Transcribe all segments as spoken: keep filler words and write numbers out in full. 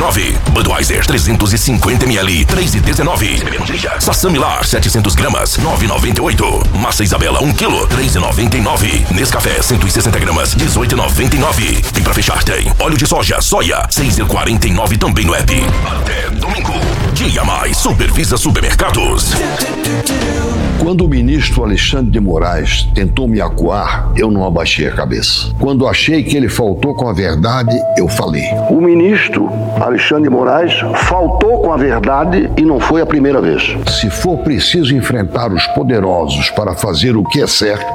nove. Budweiser trezentos e cinquenta mililitros, três e dezenove. Sassamilar setecentos gramas, nove e noventa e oito. Massa Isabela um quilo, três e noventa e nove. Nescafé cento e sessenta gramas, dezoito e noventa e nove. E pra fechar tem óleo de soja, soia, seis e quarenta e nove também no app. Até domingo. Dia Mais, Supervisa Supermercados. Quando o ministro Alexandre de Moraes tentou me acuar, eu não abaixei a cabeça. Quando achei que ele faltou com a verdade, eu falei. O ministro Alexandre de Moraes faltou com a verdade e não foi a primeira vez. Se for preciso enfrentar os poderosos para fazer o que é certo,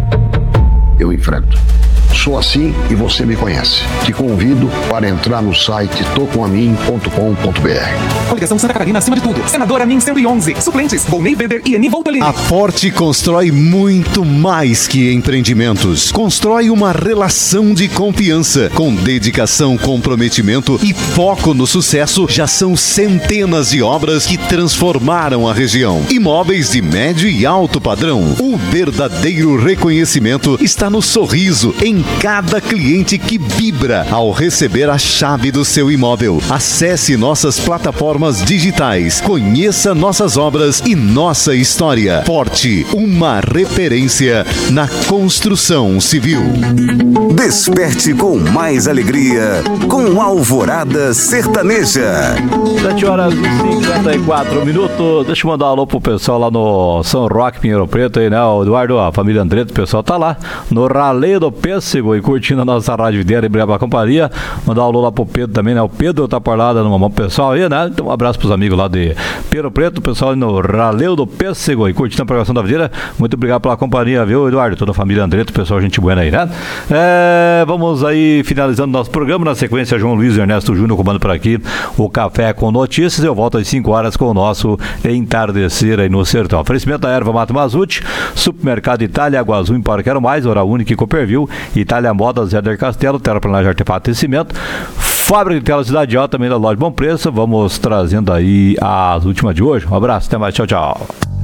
eu enfrento. Sou assim e você me conhece. Te convido para entrar no site tocomamin ponto com ponto b r. Coligação Santa Catarina acima de tudo. Senadora Min cento e onze. Suplentes: Volney Weber e Eni Voltolini. A Forte constrói muito mais que empreendimentos. Constrói uma relação de confiança. Com dedicação, comprometimento e foco no sucesso, já são centenas de obras que transformaram a região. Imóveis de médio e alto padrão. O verdadeiro reconhecimento está no sorriso em cada cliente que vibra ao receber a chave do seu imóvel. Acesse nossas plataformas digitais, conheça nossas obras e nossa história. Forte, uma referência na construção civil. Desperte com mais alegria com Alvorada Sertaneja. sete horas e cinquenta e quatro minutos. Deixa eu mandar um alô pro pessoal lá no São Roque, Pinheiro Preto aí, né? O Eduardo, a família Andreto, o pessoal tá lá no Raleio do Pêssego e curtindo a nossa rádio videira e breve companhia. Mandar um alô lá pro Pedro também, né? O Pedro tá por lá dando uma mão pro pessoal aí, né? Então um abraço pros amigos lá de Pinheiro Preto, o pessoal aí no Raleio do Pêssego e curtindo a programação da videira. Muito obrigado pela companhia, viu, Eduardo? Toda a família Andreto, pessoal, gente boa aí, né? É, vamos aí finalizando nosso programa. Na sequência, João Luiz e Ernesto Júnior comando por aqui o Café com Notícias. Eu volto às cinco horas com o nosso Entardecer aí no Sertão. Oferecimento da Erva Mato Mazzucci, Supermercado Itália, Água Azul, Empório Quero Mais, Hora Única e Cooperville, Itália Modas, Éder Castelo, Terraplanagem, Artefato e Cimento, Fábrica de Tela Cidade Alta, também da Loja Bom Preço. Vamos trazendo aí as últimas de hoje. Um abraço, até mais, tchau, tchau.